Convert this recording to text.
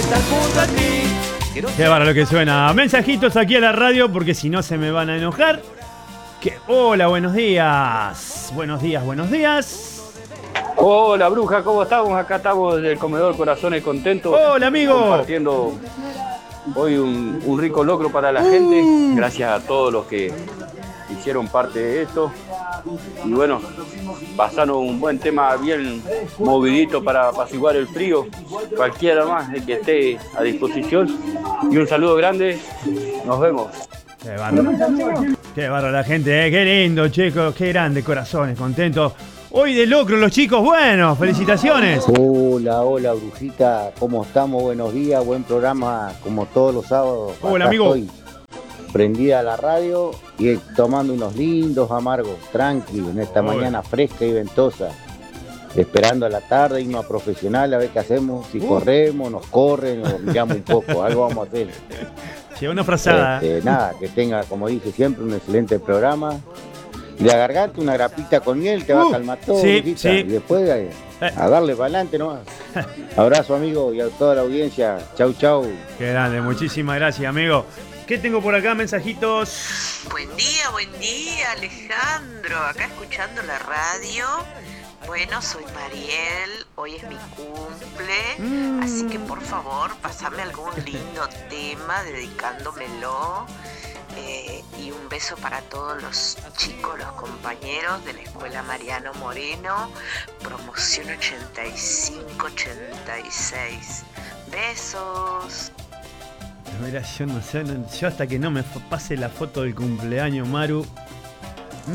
estar junto a ti. Qué bárbaro lo que suena. Mensajitos aquí a la radio porque si no se me van a enojar. Hola, buenos días. Buenos días, buenos días. Hola bruja, ¿cómo estamos? Acá estamos desde el comedor Corazones Contentos. Hola amigo. Compartiendo hoy un rico locro para la gente. Gracias a todos los que hicieron parte de esto. Y bueno, pasando un buen tema bien movidito para apaciguar el frío. Cualquiera más el que esté a disposición. Y un saludo grande. Nos vemos. Qué bárbaro. Qué bárbaro la gente, qué lindo, chicos, qué grande, Corazones Contentos. Hoy de locro los chicos, bueno, felicitaciones. Hola, hola brujita, ¿cómo estamos? Buenos días, buen programa como todos los sábados. Hola Acá amigo. Estoy prendida a la radio y tomando unos lindos amargos, tranquilos, en esta mañana fresca y ventosa. Esperando a la tarde, irnos a profesional a ver qué hacemos, si corremos, nos corren o miramos un poco, algo vamos a hacer. Lleva una frazada. Nada, que tenga, como dije siempre, un excelente programa. De la garganta una grapita con miel te va a calmar todo, sí, sí. Y después a darle para adelante nomás. Abrazo amigo y a toda la audiencia. Chau, chau. Qué grande, muchísimas gracias amigo. ¿Qué tengo por acá? Mensajitos. Buen día Alejandro. Acá escuchando la radio. Bueno, soy Mariel, hoy es mi cumple, así que por favor, pasame algún lindo tema dedicándomelo. Y un beso para todos los chicos, los compañeros de la Escuela Mariano Moreno, promoción 85-86. Besos. Mira, yo no sé, yo hasta que no me pase la foto del cumpleaños, Maru,